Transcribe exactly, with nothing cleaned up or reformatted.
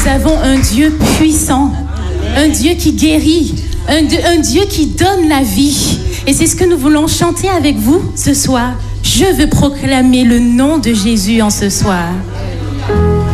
nous avons un Dieu puissant, un Dieu qui guérit, un, un Dieu qui donne la vie. Et c'est ce que nous voulons chanter avec vous ce soir. Je veux proclamer le nom de Jésus en ce soir.